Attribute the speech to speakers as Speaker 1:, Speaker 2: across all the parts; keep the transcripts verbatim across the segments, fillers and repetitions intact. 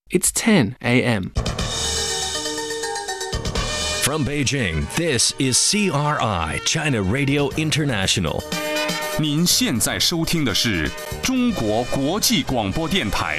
Speaker 1: It's ten a m
Speaker 2: From Beijing, this is C R I, China Radio International.
Speaker 3: 您现在收听的是中国国际广播电台。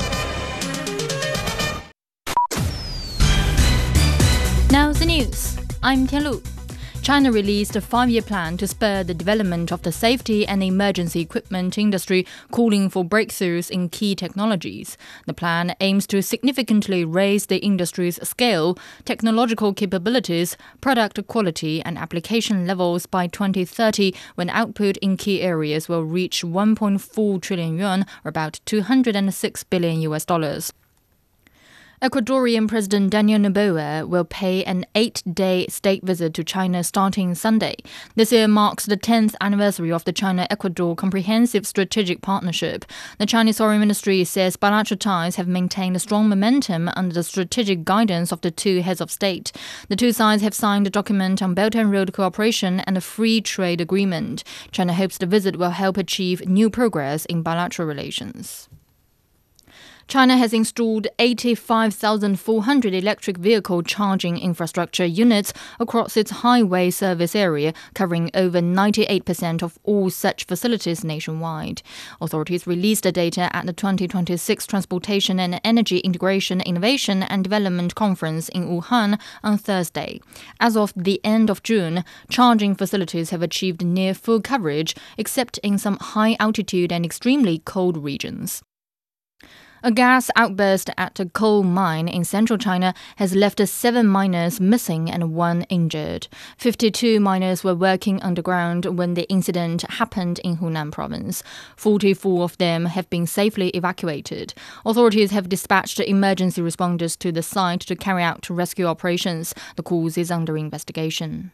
Speaker 4: Now the news. I'm Tianlu. China released a five-year plan to spur the development of the safety and emergency equipment industry, calling for breakthroughs in key technologies. The plan aims to significantly raise the industry's scale, technological capabilities, product quality, and application levels by twenty thirty, when output in key areas will reach one point four trillion yuan, or about two hundred six billion U S dollars. Ecuadorian President Daniel Noboa will pay an eight-day state visit to China starting Sunday. This year marks the tenth anniversary of the China-Ecuador Comprehensive Strategic Partnership. The Chinese Foreign Ministry says bilateral ties have maintained a strong momentum under the strategic guidance of the two heads of state. The two sides have signed a document on Belt and Road cooperation and a free trade agreement. China hopes the visit will help achieve new progress in bilateral relations. China has installed eighty-five thousand four hundred electric vehicle charging infrastructure units across its highway service area, covering over ninety-eight percent of all such facilities nationwide. Authorities released the data at the twenty twenty-six Transportation and Energy Integration, Innovation and Development Conference in Wuhan on Thursday. As of the end of June, charging facilities have achieved near full coverage, except in some high-altitude and extremely cold regions. A gas outburst at a coal mine in central China has left seven miners missing and one injured. fifty-two miners were working underground when the incident happened in Hunan province. forty-four of them have been safely evacuated. Authorities have dispatched emergency responders to the site to carry out rescue operations. The cause is under investigation.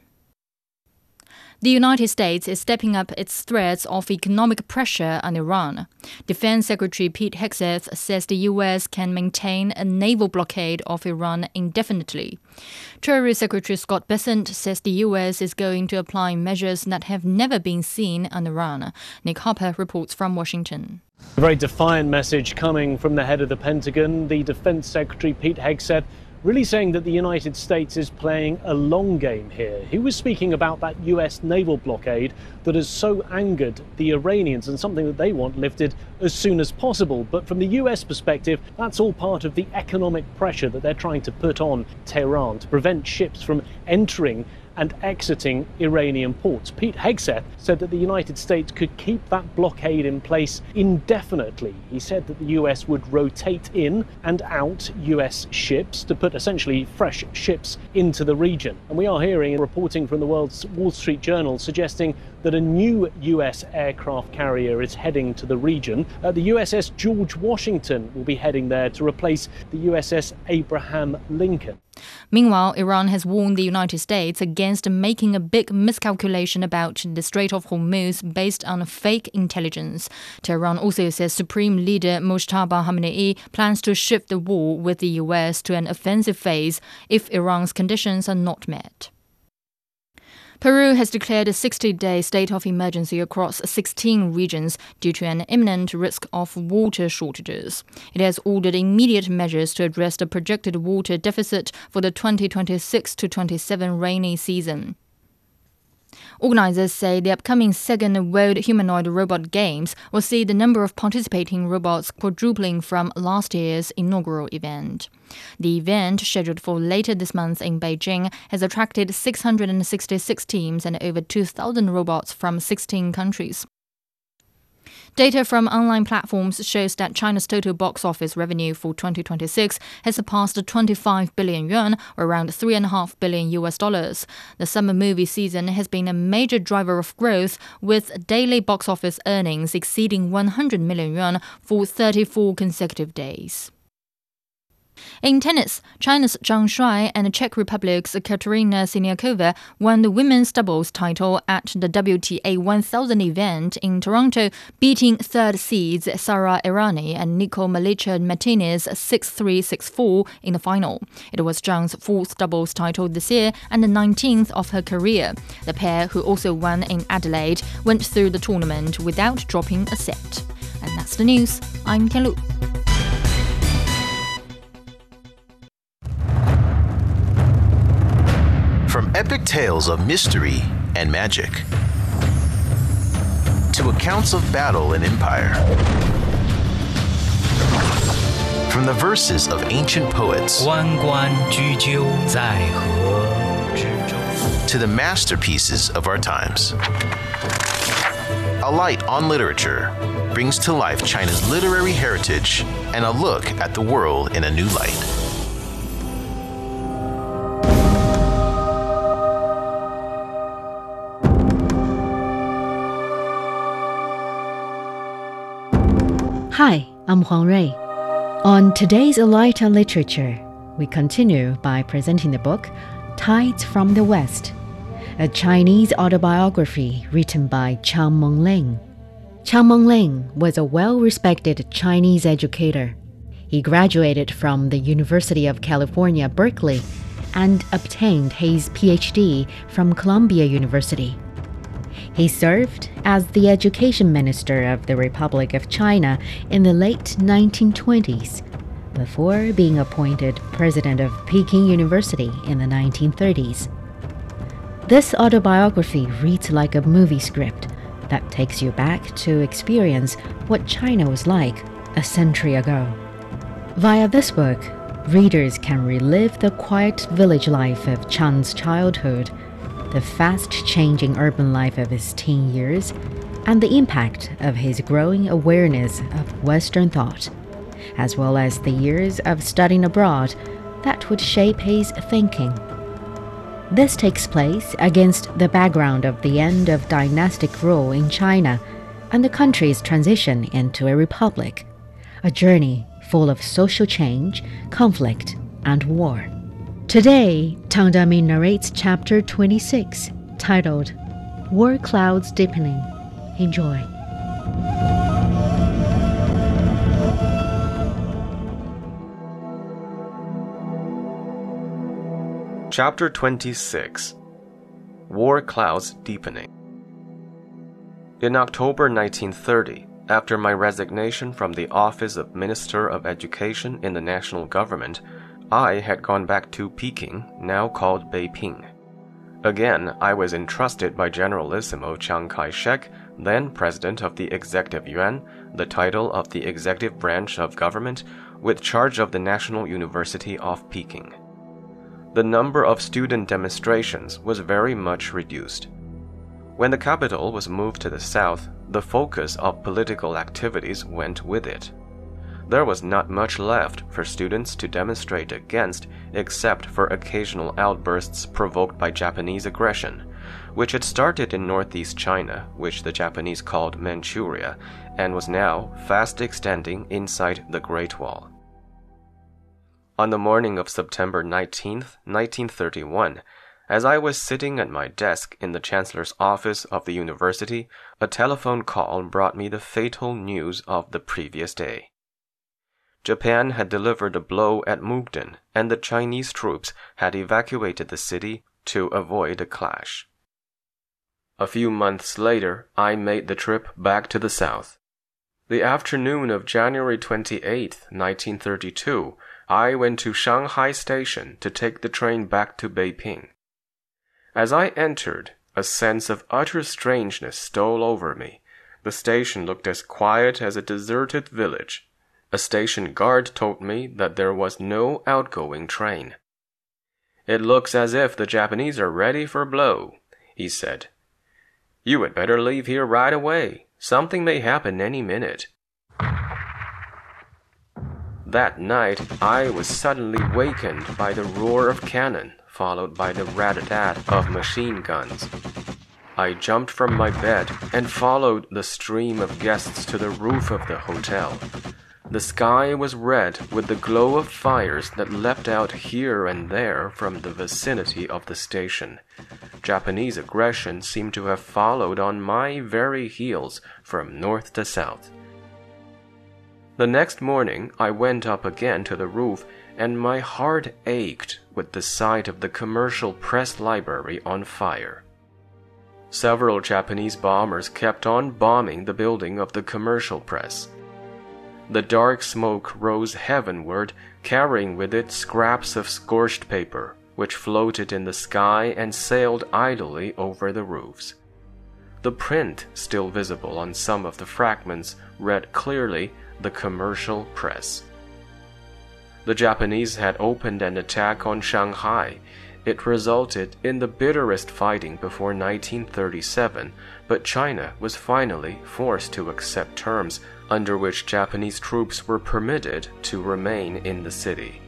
Speaker 4: The United States is stepping up its threats of economic pressure on Iran. Defense Secretary Pete Hegseth says the U S can maintain a naval blockade of Iran indefinitely. Treasury Secretary Scott Bessent says the U S is going to apply measures that have never been seen on Iran. Nick Harper reports from Washington.
Speaker 5: A very defiant message coming from the head of the Pentagon, the Defense Secretary Pete Hegseth, really saying that the United States is playing a long game here. He was speaking about that U S naval blockade that has so angered the Iranians and something that they want lifted as soon as possible. But from the U S perspective, that's all part of the economic pressure that they're trying to put on Tehran to prevent ships from entering and exiting Iranian ports. Pete Hegseth said that the United States could keep that blockade in place indefinitely. He said that the U S would rotate in and out U S ships to put essentially fresh ships into the region. And we are hearing and reporting from the world's Wall Street Journal suggesting that a new U S aircraft carrier is heading to the region. Uh, the U S S George Washington will be heading there to replace the U S S Abraham Lincoln.
Speaker 4: Meanwhile, Iran has warned the United States against making a big miscalculation about the Strait of Hormuz based on fake intelligence. Tehran also says Supreme Leader Mojtaba Khamenei plans to shift the war with the U S to an offensive phase if Iran's conditions are not met. Peru has declared a sixty-day state of emergency across sixteen regions due to an imminent risk of water shortages. It has ordered immediate measures to address the projected water deficit for the twenty twenty-six to twenty-seven rainy season. Organizers say the upcoming second World Humanoid Robot Games will see the number of participating robots quadrupling from last year's inaugural event. The event, scheduled for later this month in Beijing, has attracted six hundred sixty-six teams and over two thousand robots from sixteen countries. Data from online platforms shows that China's total box office revenue for twenty twenty-six has surpassed twenty-five billion yuan, or around three point five billion U S dollars. The summer movie season has been a major driver of growth, with daily box office earnings exceeding one hundred million yuan for thirty-four consecutive days. In tennis, China's Zhang Shuai and Czech Republic's Katerina Siniakova won the women's doubles title at the W T A one thousand event in Toronto, beating third seeds Sara Errani and Nicole Malicha Martinez six three, six four in the final. It was Zhang's fourth doubles title this year and the nineteenth of her career. The pair, who also won in Adelaide, went through the tournament without dropping a set. And that's the news. I'm Tianlu.
Speaker 1: epic tales of mystery and magic, to accounts of battle and empire. From the verses of ancient poets
Speaker 6: 关关雎鸠，在河之洲
Speaker 1: to the masterpieces of our times. A Light on Literature brings to life China's literary heritage and a look at the world in a new light.
Speaker 7: Hi, I'm Huang Rui. On today's A Light on Literature, we continue by presenting the book Tides from the West, a Chinese autobiography written by Chang Mengling. Chang Mengling was a well-respected Chinese educator. He graduated from the University of California, Berkeley, and obtained his P H D from Columbia University. He served as the education minister of the Republic of China in the late nineteen twenties, before being appointed president of Peking University in the nineteen thirties. This autobiography reads like a movie script that takes you back to experience what China was like a century ago. Via this book, readers can relive the quiet village life of Chang's childhood, the fast-changing urban life of his teen years, and the impact of his growing awareness of Western thought, as well as the years of studying abroad that would shape his thinking. This takes place against the background of the end of dynastic rule in China and the country's transition into a republic, a journey full of social change, conflict, and war. Today, Tang Damin narrates chapter twenty-six, titled War Clouds Deepening. Enjoy.
Speaker 8: Chapter twenty-six. War Clouds Deepening. In October nineteen thirty, after my resignation from the office of Minister of Education in the national government, I had gone back to Peking, now called Beiping. Again, I was entrusted by Generalissimo Chiang Kai-shek, then President of the Executive Yuan, the title of the executive branch of government, with charge of the National University of Peking. The number of student demonstrations was very much reduced. When the capital was moved to the south, the focus of political activities went with it. There was not much left for students to demonstrate against except for occasional outbursts provoked by Japanese aggression, which had started in northeast China, which the Japanese called Manchuria, and was now fast extending inside the Great Wall. On the morning of September nineteenth, nineteen thirty-one, as I was sitting at my desk in the Chancellor's office of the university, a telephone call brought me the fatal news of the previous day. Japan had delivered a blow at Mukden, and the Chinese troops had evacuated the city to avoid a clash. A few months later, I made the trip back to the south. The afternoon of January twenty-eighth, nineteen thirty-two, I went to Shanghai Station to take the train back to Beiping. As I entered, a sense of utter strangeness stole over me. The station looked as quiet as a deserted village. A station guard told me that there was no outgoing train. "It looks as if the Japanese are ready for a blow," he said. "You had better leave here right away. Something may happen any minute." That night, I was suddenly wakened by the roar of cannon, followed by the rat-a-tat of machine guns. I jumped from my bed and followed the stream of guests to the roof of the hotel. The sky was red with the glow of fires that leapt out here and there from the vicinity of the station. Japanese aggression seemed to have followed on my very heels from north to south. The next morning, I went up again to the roof, and my heart ached with the sight of the commercial press library on fire. Several Japanese bombers kept on bombing the building of the commercial press. The dark smoke rose heavenward, carrying with it scraps of scorched paper, which floated in the sky and sailed idly over the roofs. The print still visible on some of the fragments read clearly "The Commercial Press." The Japanese had opened an attack on Shanghai. It resulted in the bitterest fighting before nineteen thirty-seven, but China was finally forced to accept terms under which Japanese troops were permitted to remain in the city.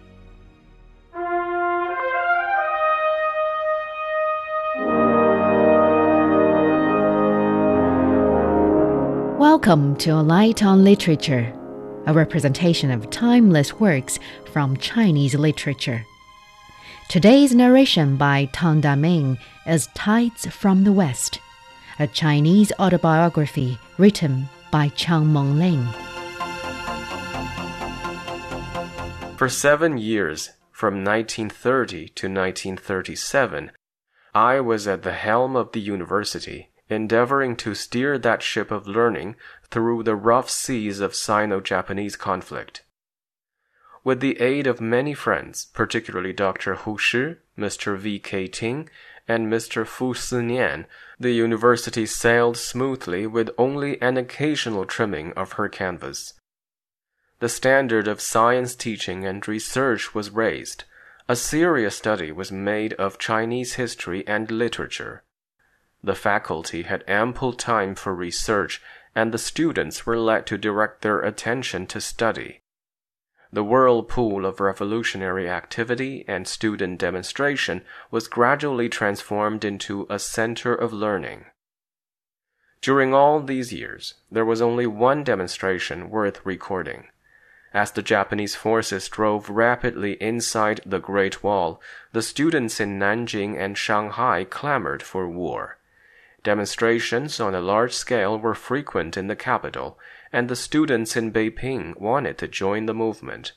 Speaker 7: Welcome to A Light on Literature, a representation of timeless works from Chinese literature. Today's narration by Tang Daming is Tides from the West, a Chinese autobiography written by Chiang Meng-ling.
Speaker 8: For seven years, from nineteen thirty to nineteen thirty-seven, I was at the helm of the university, endeavoring to steer that ship of learning through the rough seas of Sino-Japanese conflict. With the aid of many friends, particularly Doctor Hu Shi, Mister V K Ting, and Mister Fu Sinian, the university sailed smoothly with only an occasional trimming of her canvas. The standard of science teaching and research was raised. A serious study was made of Chinese history and literature. The faculty had ample time for research, and the students were led to direct their attention to study. The whirlpool of revolutionary activity and student demonstration was gradually transformed into a center of learning. During all these years, there was only one demonstration worth recording. As the Japanese forces drove rapidly inside the Great Wall, the students in Nanjing and Shanghai clamored for war. Demonstrations on a large scale were frequent in the capital, and the students in Beiping wanted to join the movement.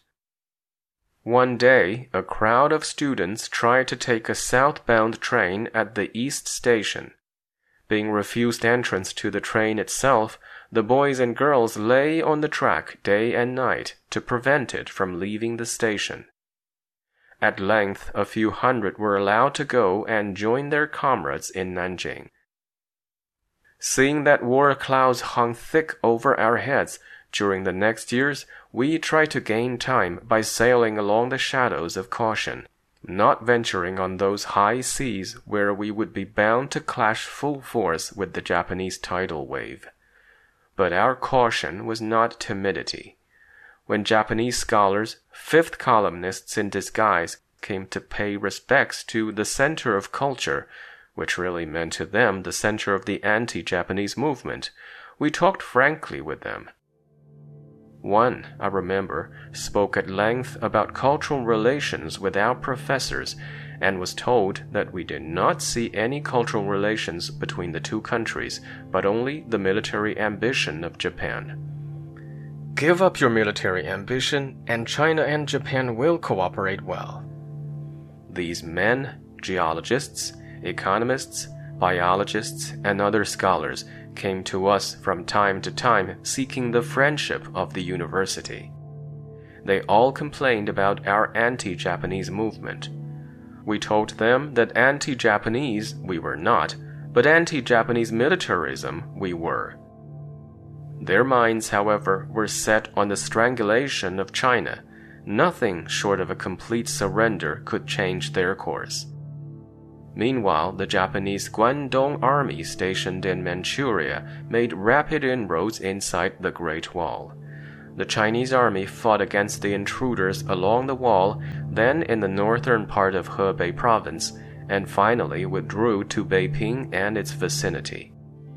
Speaker 8: One day, a crowd of students tried to take a southbound train at the East Station. Being refused entrance to the train itself, the boys and girls lay on the track day and night to prevent it from leaving the station. At length, a few hundred were allowed to go and join their comrades in Nanjing. Seeing that war clouds hung thick over our heads, during the next years, we tried to gain time by sailing along the shadows of caution, not venturing on those high seas where we would be bound to clash full force with the Japanese tidal wave. But our caution was not timidity. When Japanese scholars, fifth columnists in disguise, came to pay respects to the center of culture, which really meant to them the center of the anti-Japanese movement, we talked frankly with them. One, I remember, spoke at length about cultural relations with our professors and was told that we did not see any cultural relations between the two countries, but only the military ambition of Japan. Give up your military ambition, and China and Japan will cooperate well. These men, geologists, economists, biologists, and other scholars came to us from time to time seeking the friendship of the university. They all complained about our anti-Japanese movement. We told them that anti-Japanese we were not, but anti-Japanese militarism we were. Their minds, however, were set on the strangulation of China. Nothing short of a complete surrender could change their course. Meanwhile, the Japanese Guangdong Army stationed in Manchuria made rapid inroads inside the Great Wall. The Chinese army fought against the intruders along the wall, then in the northern part of Hebei province, and finally withdrew to Beiping and its vicinity.